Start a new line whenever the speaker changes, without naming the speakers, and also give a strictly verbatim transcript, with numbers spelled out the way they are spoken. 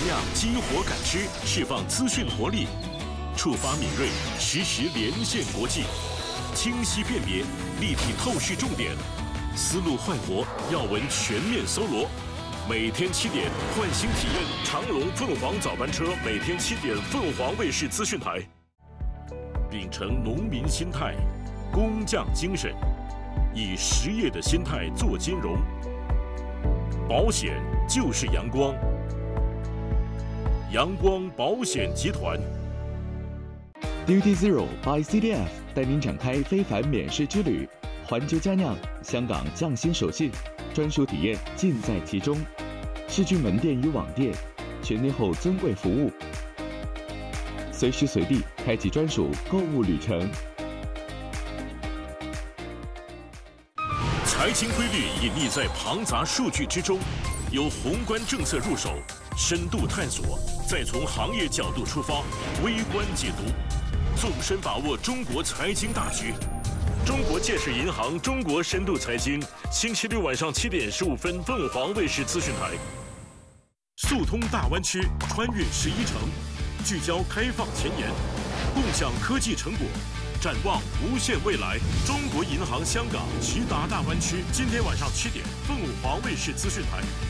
量激活感知，释放资讯活力，触发敏锐，实时连线国际，清晰辨别，立体透视重点，思路焕活，要闻全面搜罗。每天七点，唤醒体验长荣凤凰早班车，每天七点，凤凰卫视资讯台。秉承农民心态，工匠精神，以实业的心态做金融。保险就是阳光，阳光保险集团。
Duty Zero by C D F 带您展开非凡免试之旅，环球佳酿，香港匠心手信，专属体验尽在其中。世郡门店与网店，全年后尊贵服务，随时随地开启专属购物旅程。
财经规律隐匿在庞杂数据之中，由宏观政策入手，深度探索，再从行业角度出发，微观解读，纵深把握中国财经大局。中国建设银行中国深度财经，星期六晚上七点十五分，凤凰卫视资讯台。速通大湾区，穿越十一城，聚焦开放前沿，共享科技成果。展望无限未来，中国银行香港直达大湾区。今天晚上七点，凤凰卫视资讯台。